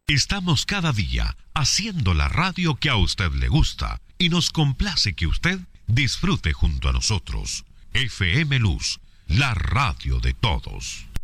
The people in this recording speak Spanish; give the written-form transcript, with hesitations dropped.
Estamos cada día haciendo la radio que a usted le gusta y nos complace que usted disfrute junto a nosotros. FM Luz, la radio de todos.